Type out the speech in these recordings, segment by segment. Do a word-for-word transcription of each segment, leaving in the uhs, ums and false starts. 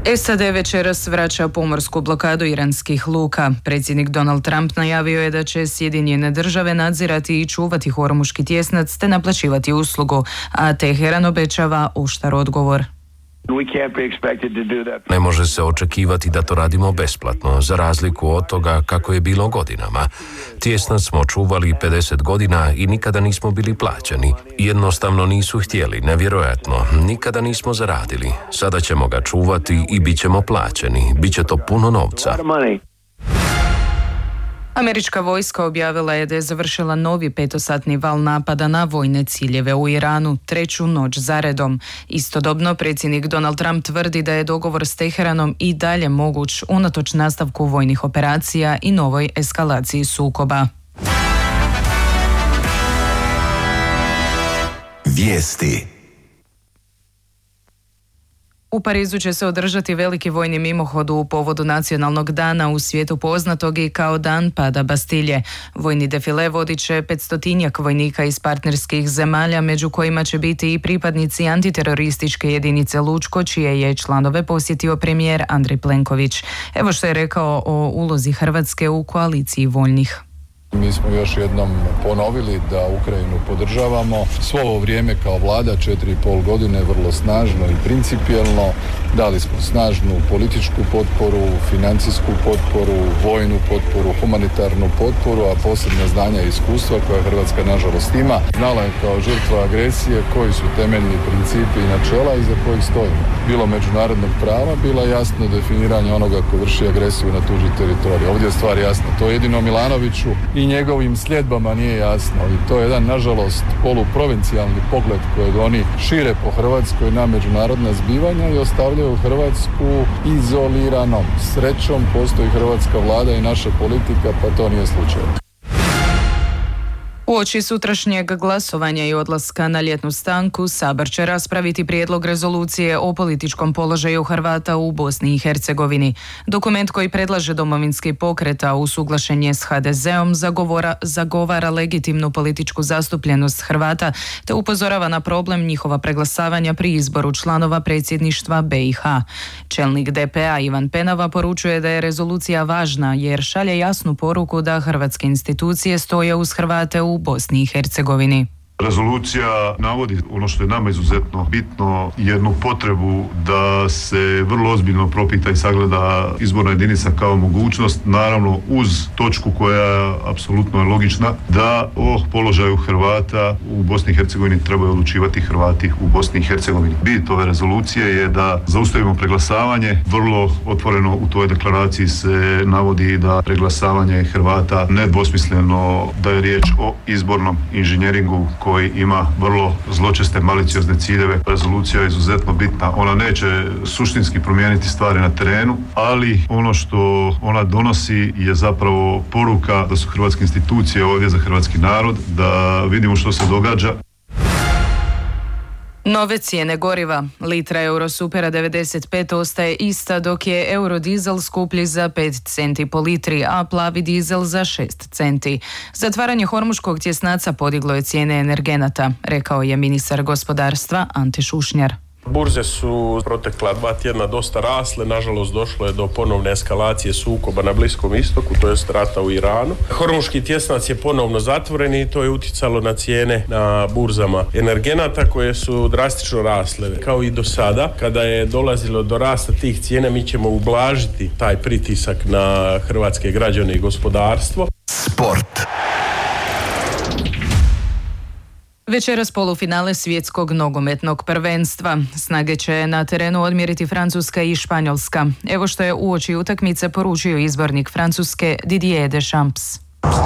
S A D večeras vraća pomorsku blokadu iranskih luka. Predsjednik Donald Trump najavio je da će Sjedinjene države nadzirati i čuvati Hormuški tjesnac te naplaćivati uslugu, a Teheran obećava oštar odgovor. Ne može se očekivati da to radimo besplatno, za razliku od toga kako je bilo godinama. Tjesnac smo čuvali pedeset godina i nikada nismo bili plaćeni. Jednostavno nisu htjeli, nevjerojatno. Nikada nismo zaradili. Sada ćemo ga čuvati i bit ćemo plaćeni. Biće to puno novca. Američka vojska objavila je da je završila novi petosatni val napada na vojne ciljeve u Iranu, treću noć zaredom. Istodobno, predsjednik Donald Trump tvrdi da je dogovor s Teheranom i dalje moguć unatoč nastavku vojnih operacija i novoj eskalaciji sukoba. Vijesti. U Parizu će se održati veliki vojni mimohod u povodu nacionalnog dana u svijetu poznatog i kao dan pada Bastilje. Vojni defile vodit će petstotinjak vojnika iz partnerskih zemalja, među kojima će biti i pripadnici antiterorističke jedinice Lučko, čije je članove posjetio premijer Andrej Plenković. Evo što je rekao o ulozi Hrvatske u koaliciji voljnih. Mi smo još jednom ponovili da Ukrajinu podržavamo. Svo ovo vrijeme kao vlada, četiri i pol godine, vrlo snažno i principijelno. Dali smo snažnu političku potporu, financijsku potporu, vojnu potporu, humanitarnu potporu, a posebno znanja i iskustva koja Hrvatska nažalost ima. Znala je kao žrtva agresije koji su temeljni principi i načela iza kojih stojimo. Bilo međunarodnog prava, bilo jasno definiranje onoga ko vrši agresiju na tuđi teritorij. Ovdje je stvar jasna. To jedino Milanoviću i njegovim sljedbama nije jasno. I to je jedan, nažalost, poluprovincijalni pogled kojeg oni šire po Hrvatskoj na međunarodna zbivanja i ostavljaju Hrvatsku izoliranom. Srećom postoji hrvatska vlada i naša politika, pa to nije slučaj. Uoči sutrašnjeg glasovanja i odlaska na ljetnu stanku, Sabor će raspraviti prijedlog rezolucije o političkom položaju Hrvata u Bosni i Hercegovini. Dokument koji predlaže Domovinski pokret, a usuglašen je s ha de zeom, zagovora, zagovara legitimnu političku zastupljenost Hrvata te upozorava na problem njihova preglasavanja pri izboru članova predsjedništva be i ha. Čelnik de pe a Ivan Penava poručuje da je rezolucija važna jer šalje jasnu poruku da hrvatske institucije stoje uz Hrvate u Bosni i Hercegovini. Rezolucija navodi ono što je nama izuzetno bitno, jednu potrebu da se vrlo ozbiljno propita i sagleda izborna jedinica kao mogućnost, naravno uz točku koja je apsolutno logična, da o položaju Hrvata u Bosni i Hercegovini trebaju odlučivati Hrvati u Bosni i Hercegovini. Bit ove rezolucije je da zaustavimo preglasavanje. Vrlo otvoreno u toj deklaraciji se navodi da preglasavanje Hrvata nedvosmisleno da je riječ o izbornom inženjeringu koji ima vrlo zločeste, maliciozne ciljeve. Rezolucija je izuzetno bitna. Ona neće suštinski promijeniti stvari na terenu, ali ono što ona donosi je zapravo poruka da su hrvatske institucije ovdje za hrvatski narod, da vidimo što se događa. Nove cijene goriva. Litra Eurosupera devedeset pet ostaje ista, dok je Eurodizel skuplji za pet centi po litri, a plavi dizel za šest centi. Zatvaranje Hormuškog tjesnaca podiglo je cijene energenata, rekao je ministar gospodarstva Ante Šušnjar. Burze su protekla dva tjedna dosta rasle, nažalost došlo je do ponovne eskalacije sukoba na Bliskom istoku, to jest rata u Iranu. Hormuški tjesnac je ponovno zatvoren i to je utjecalo na cijene na burzama energenata koje su drastično rasle. Kao i do sada, kada je dolazilo do rasta tih cijena, mi ćemo ublažiti taj pritisak na hrvatske građane i gospodarstvo. Sport. Večeras polufinale svjetskog nogometnog prvenstva. Snage će na terenu odmjeriti Francuska i Španjolska. Evo što je uoči utakmice poručio izbornik Francuske Didier Deschamps.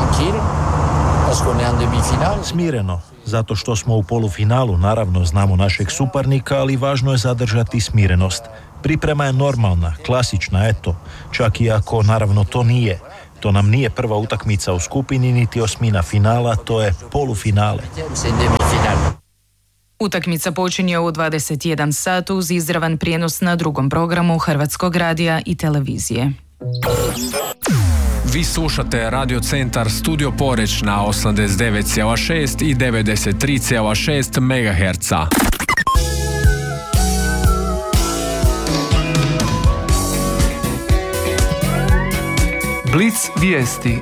Smireno, zato što smo u polufinalu, naravno znamo našeg suparnika, ali važno je zadržati smirenost. Priprema je normalna, klasična, eto, čak i ako naravno to nije. To nam nije prva utakmica u skupini, niti osmina finala, to je polufinale. Utakmica počinje u dvadeset jedan sat uz izravan prijenos na drugom programu Hrvatskog radija i televizije. Vi slušate Radio Centar Studio Poreč na osamdeset devet zarez šest i devedeset tri zarez šest megaherca. Blic vijesti.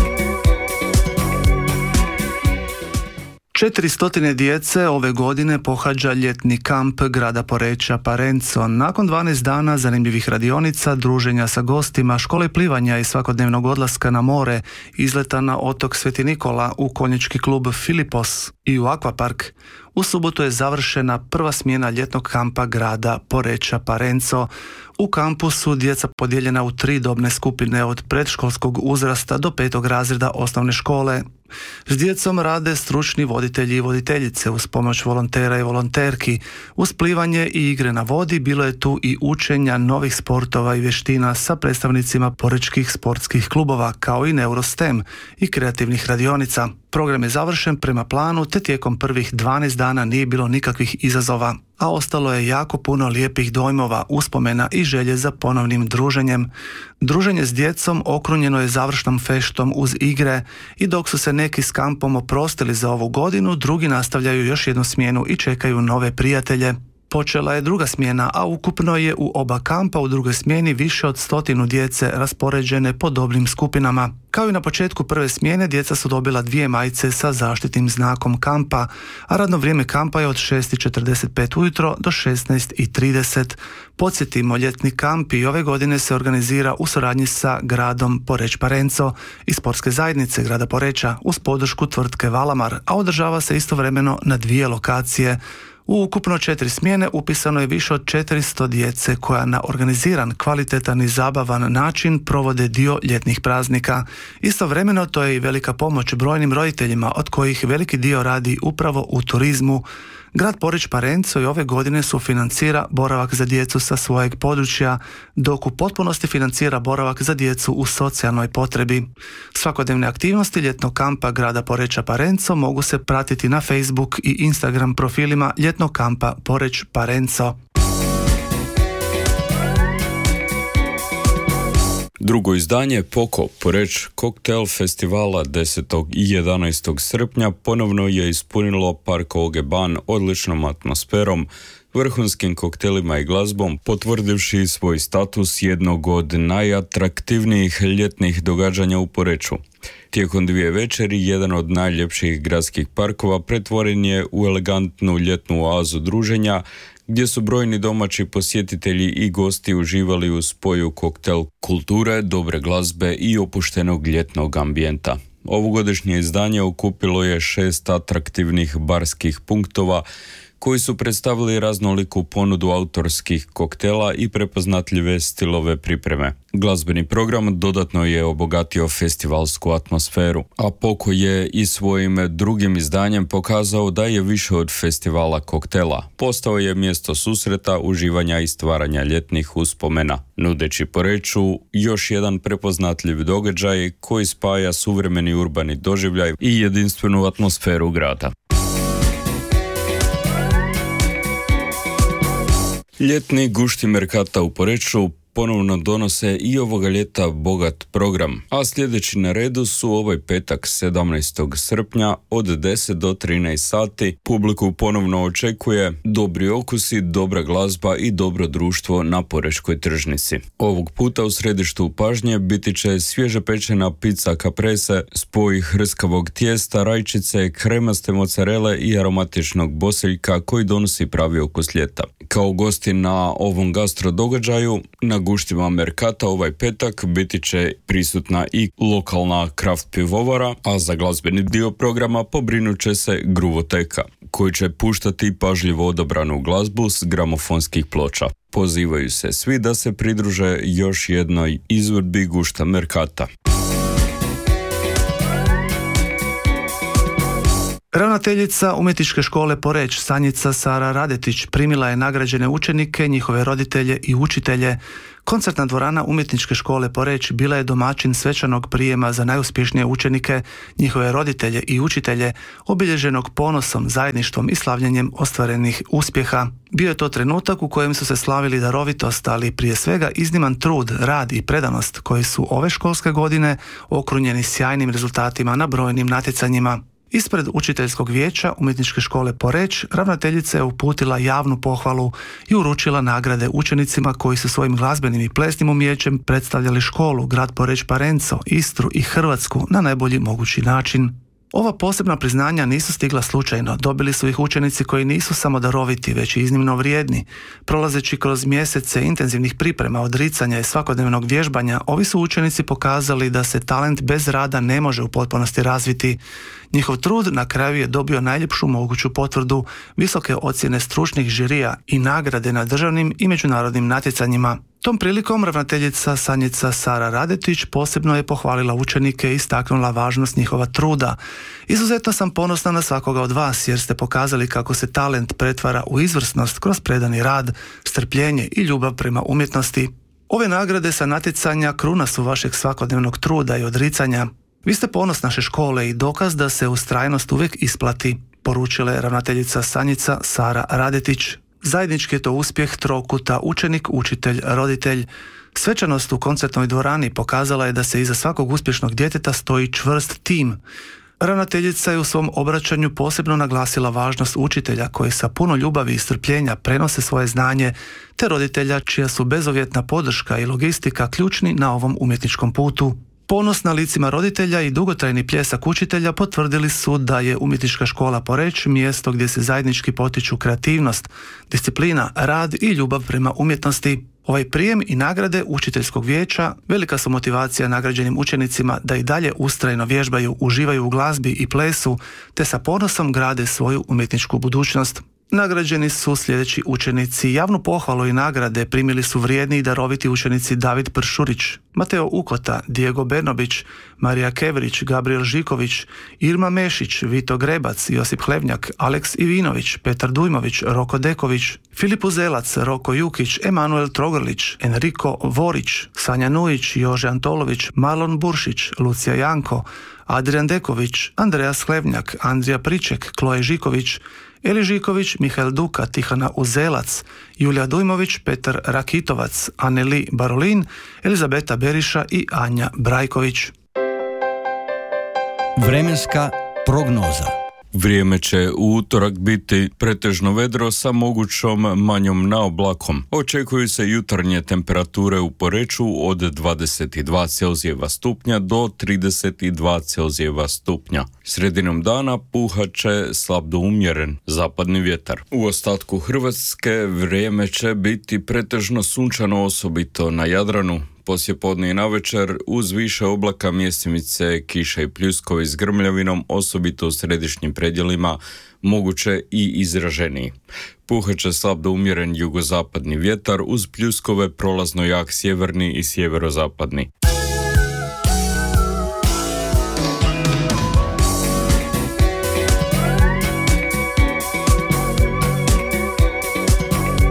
četiristo djece ove godine pohađa ljetni kamp grada Poreča Parenzo. Nakon dvanaest dana zanimljivih radionica, druženja sa gostima, škole plivanja i svakodnevnog odlaska na more, izleta na otok Sveti Nikola, u konjički klub Filipos i u akvapark, u subotu je završena prva smjena ljetnog kampa grada Poreča Parenzo. U kampu su djeca podijeljena u tri dobne skupine od predškolskog uzrasta do petog razreda osnovne škole. S djecom rade stručni voditelji i voditeljice uz pomoć volontera i volonterki. Uz plivanje i igre na vodi bilo je tu i učenja novih sportova i vještina sa predstavnicima porečkih sportskih klubova, kao i Neurostem i kreativnih radionica. Program je završen prema planu, te tijekom prvih dvanaest dana nije bilo nikakvih izazova, a ostalo je jako puno lijepih dojmova, uspomena i želje za ponovnim druženjem. Druženje s djecom okrunjeno je završnom feštom uz igre i dok su se neki s kampom oprostili za ovu godinu, drugi nastavljaju još jednu smjenu i čekaju nove prijatelje. Počela je druga smjena, a ukupno je u oba kampa u drugoj smjeni više od stotinu djece raspoređene po dobrim skupinama. Kao i na početku prve smjene, djeca su dobila dvije majice sa zaštitnim znakom kampa, a radno vrijeme kampa je od šest i četrdeset pet ujutro do šesnaest i trideset. Podsjetimo, ljetni kamp i ove godine se organizira u suradnji sa gradom Poreč Parenzo i sportske zajednice grada Poreča uz podršku tvrtke Valamar, a održava se istovremeno na dvije lokacije. U ukupno četiri smjene upisano je više od četiristo djece koja na organiziran, kvalitetan i zabavan način provode dio ljetnih praznika. Istovremeno to je i velika pomoć brojnim roditeljima, od kojih veliki dio radi upravo u turizmu. Grad Poreč Parenzo i ove godine sufinancira boravak za djecu sa svojeg područja, dok u potpunosti financira boravak za djecu u socijalnoj potrebi. Svakodnevne aktivnosti ljetnog kampa grada Poreča Parenzo mogu se pratiti na Facebook i Instagram profilima ljetnog kampa Poreč Parenzo. Drugo izdanje Poko Poreč koktel festivala desetog i jedanaestog srpnja ponovno je ispunilo park Ogeban odličnom atmosferom, vrhunskim koktelima i glazbom, potvrdivši svoj status jednog od najatraktivnijih ljetnih događanja u Poreču. Tijekom dvije večeri, jedan od najljepših gradskih parkova pretvoren je u elegantnu ljetnu oazu druženja, gdje su brojni domaći posjetitelji i gosti uživali u spoju koktel kulture, dobre glazbe i opuštenog ljetnog ambijenta. Ovogodišnje izdanje okupilo je šest atraktivnih barskih punktova koji su predstavili raznoliku ponudu autorskih koktela i prepoznatljive stilove pripreme. Glazbeni program dodatno je obogatio festivalsku atmosferu, a Poko je i svojim drugim izdanjem pokazao da je više od festivala koktela. Postao je mjesto susreta, uživanja i stvaranja ljetnih uspomena, nudeći Poreču još jedan prepoznatljiv događaj koji spaja suvremeni urbani doživljaj i jedinstvenu atmosferu grada. Ljetni gušti Merkata u Poreču ponovno donose i ovoga ljeta bogat program, a sljedeći na redu su ovaj petak sedamnaestog srpnja od deset do trinaest sati. Publiku ponovno očekuje dobri okusi, dobra glazba i dobro društvo na porečkoj tržnici. Ovog puta u središtu pažnje biti će svježe pečena pizza caprese, spoj hrskavog tijesta, rajčice, kremaste mozzarele i aromatičnog bosiljka koji donosi pravi okus ljeta. Kao gosti na ovom gastro događaju, na guštima Merkata ovaj petak biti će prisutna i lokalna kraft pivovara, a za glazbeni dio programa pobrinut će se Gruvoteka, koji će puštati pažljivo odabranu glazbu s gramofonskih ploča. Pozivaju se svi da se pridruže još jednoj izvedbi gušta Merkata. Ravnateljica Umjetničke škole Poreč Sanjica Sara Radetić primila je nagrađene učenike, njihove roditelje i učitelje. Koncertna dvorana Umjetničke škole Poreč bila je domaćin svečanog prijema za najuspješnije učenike, njihove roditelje i učitelje, obilježenog ponosom, zajedništvom i slavljenjem ostvarenih uspjeha. Bio je to trenutak u kojem su se slavili darovitost, ali prije svega izniman trud, rad i predanost koji su ove školske godine okrunjeni sjajnim rezultatima na brojnim natjecanjima. Ispred učiteljskog vijeća Umjetničke škole Poreč ravnateljica je uputila javnu pohvalu i uručila nagrade učenicima koji su svojim glazbenim i plesnim umijećem predstavljali školu, grad Poreč Parenco, Istru i Hrvatsku na najbolji mogući način. Ova posebna priznanja nisu stigla slučajno, dobili su ih učenici koji nisu samo daroviti, već i iznimno vrijedni. Prolazeći kroz mjesece intenzivnih priprema, odricanja i svakodnevnog vježbanja, ovi su učenici pokazali da se talent bez rada ne može u potpunosti razviti. Njihov trud na kraju je dobio najljepšu moguću potvrdu, visoke ocjene stručnih žirija i nagrade na državnim i međunarodnim natjecanjima. Tom prilikom ravnateljica Sanjica Sara Radetić posebno je pohvalila učenike i istaknula važnost njihova truda. Izuzetno sam ponosna na svakoga od vas jer ste pokazali kako se talent pretvara u izvrsnost kroz predani rad, strpljenje i ljubav prema umjetnosti. Ove nagrade sa natjecanja kruna su vašeg svakodnevnog truda i odricanja. Vi ste ponos naše škole i dokaz da se ustrajnost uvijek isplati, poručila je ravnateljica Sanjica Sara Radetić. Zajednički je to uspjeh trokuta učenik, učitelj, roditelj. Svečanost u koncertnoj dvorani pokazala je da se iza svakog uspješnog djeteta stoji čvrst tim. Ravnateljica je u svom obraćanju posebno naglasila važnost učitelja koji sa puno ljubavi i strpljenja prenose svoje znanje, te roditelja čija su bezuvjetna podrška i logistika ključni na ovom umjetničkom putu. Ponos na licima roditelja i dugotrajni pljesak učitelja potvrdili su da je Umjetnička škola Poreč mjesto gdje se zajednički potiču kreativnost, disciplina, rad i ljubav prema umjetnosti. Ovaj prijem i nagrade učiteljskog vijeća velika su motivacija nagrađenim učenicima da i dalje ustrajno vježbaju, uživaju u glazbi i plesu, te sa ponosom grade svoju umjetničku budućnost. Nagrađeni su sljedeći učenici. Javnu pohvalu i nagrade primili su vrijedni i daroviti učenici David Pršurić, Mateo Ukota, Diego Bernobić, Marija Kevrić, Gabriel Žiković, Irma Mešić, Vito Grebac, Josip Hlevnjak, Aleks Ivinović, Petar Dujmović, Roko Deković, Filip Uzelac, Roko Jukić, Emanuel Trogrlić, Enrico Vorić, Sanja Nujić, Jože Antolović, Marlon Buršić, Lucija Janko, Adrian Deković, Andreas Hlevnjak, Andrija Priček, Kloje Žiković, Eli Žiković, Mihael Duka, Tihana Uzelac, Julija Dujmović, Petar Rakitovac, Aneli Barolin, Elizabeta Beriša i Anja Brajković. Vremenska prognoza. Vrijeme će u utorak biti pretežno vedro sa mogućom manjom naoblakom. Očekuju se jutarnje temperature u Poreču od dvadeset dva Celzijeva stupnja do trideset dva Celzijeva stupnja. Sredinom dana puhat će slab do umjeren zapadni vjetar. U ostatku Hrvatske vrijeme će biti pretežno sunčano, osobito na Jadranu. Poslijepodne i navečer uz više oblaka, mjestimice, kiša i pljuskovi s grmljavinom, osobito u središnjim predjelima, moguće i izraženiji. Puhat će slab do umjeren jugozapadni vjetar uz pljuskove, prolazno jak sjeverni i sjeverozapadni.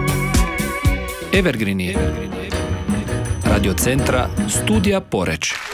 Evergreen je Radio centra Studija Poreč.